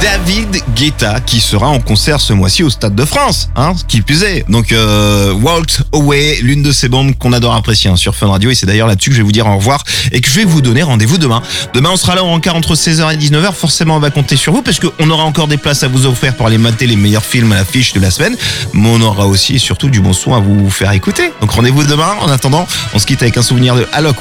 David Guetta qui sera en concert ce mois-ci au Stade de France, qui plus est. Donc Walked Away, l'une de ces bombes qu'on adore apprécier sur Fun Radio, et c'est d'ailleurs là-dessus que je vais vous dire au revoir et que je vais vous donner rendez-vous demain. Demain on sera là en rencard entre 16h et 19h, forcément on va compter sur vous parce qu'on aura encore des places à vous offrir pour aller mater les meilleurs films à l'affiche de la semaine, mais on aura aussi et surtout du bon son à vous faire écouter. Donc rendez-vous demain. En attendant, on se quitte avec un souvenir de Alok